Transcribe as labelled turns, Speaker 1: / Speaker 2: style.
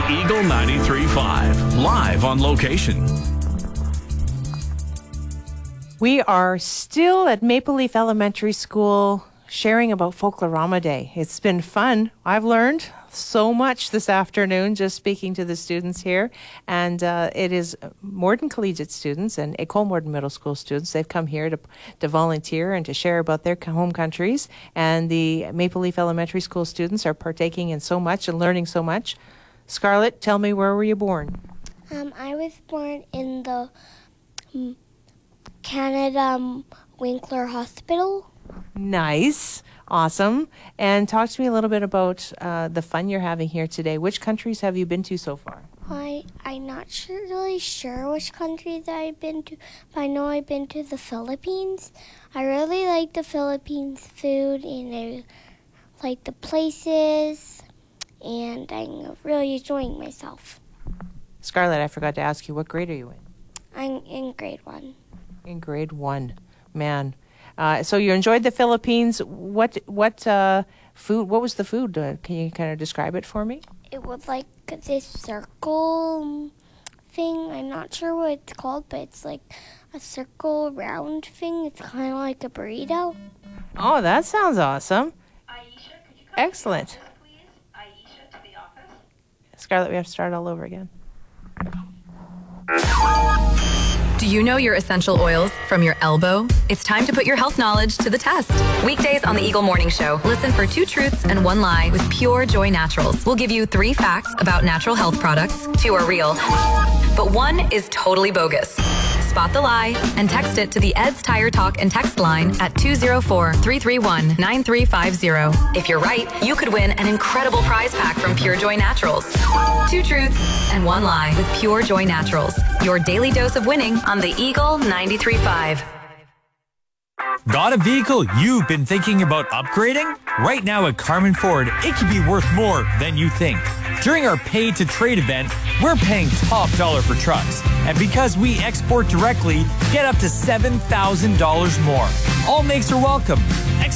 Speaker 1: Eagle 93.5, live on location.
Speaker 2: We are still at Maple Leaf Elementary School sharing about Folklorama Day. It's been fun. I've learned so much this afternoon just speaking to the students here. And it is Morden Collegiate students and École Morden Middle School students. They've come here to volunteer and to share about their home countries. And the Maple Leaf Elementary School students are partaking in so much and learning so much. Scarlett, tell me, where were you born?
Speaker 3: I was born in the Canada Winkler Hospital.
Speaker 2: Nice. Awesome. And talk to me a little bit about the fun you're having here today. Which countries have you been to so far?
Speaker 3: I'm not really sure which countries I've been to, but I know I've been to the Philippines. I really like the Philippines food, and I like the places, and I'm really enjoying myself.
Speaker 2: Scarlett, I forgot to ask you, what grade are you in?
Speaker 3: I'm in grade 1.
Speaker 2: In grade 1. Man. So you enjoyed the Philippines. What food? What was the food? Can you kind of describe it for me?
Speaker 3: It was like this circle thing. I'm not sure what it's called, but it's like a circle round thing. It's kind of like a burrito.
Speaker 2: Oh, that sounds awesome.
Speaker 4: Aisha, could you come
Speaker 2: Excellent.
Speaker 4: to the office, please? Aisha, to the office.
Speaker 2: Scarlett, we have to start all over again.
Speaker 5: Do you know your essential oils from your elbow? It's time to put your health knowledge to the test. Weekdays on the Eagle Morning Show, listen for 2 truths and 1 lie with Pure Joy Naturals. We'll give you 3 facts about natural health products. 2 are real, but 1 is totally bogus. Spot the lie and text it to the Ed's Tire Talk and text line at 204-331-9350. If you're right, you could win an incredible prize pack from Pure Joy Naturals. 2 truths and 1 lie with Pure Joy Naturals. Your daily dose of winning on the Eagle 93.5.
Speaker 6: Got a vehicle you've been thinking about upgrading? Right now at Carmen Ford, it could be worth more than you think. During our Pay to Trade event, we're paying top dollar for trucks. And because we export directly, get up to $7,000 more. All makes are welcome.